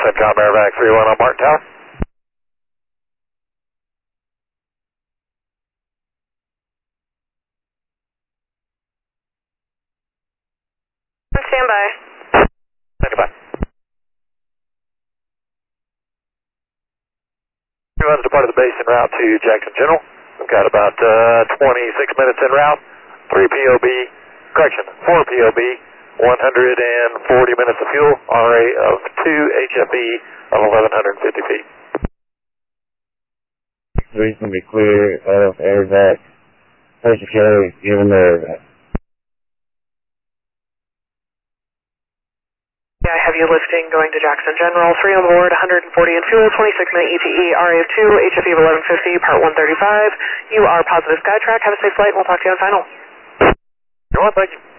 CENTCOM Airback 31 on Martin Tower. Stand by. Stand by. 31's departed the base en route to Jackson General. We've got about 26 minutes en route. 3 POB, correction, 4 POB, 140 minutes of fuel, RA of 2, HFE of 1,150 feet. Reasonably clear out of airback. First carry given the airback. Yeah, heavy lifting going to Jackson General. 3 on board, 140 in fuel, 26-minute ETE, RA of 2, HFE of 1150, part 135. You are positive SkyTrack. Have a safe flight, and we'll talk to you on final. Go on, thank you.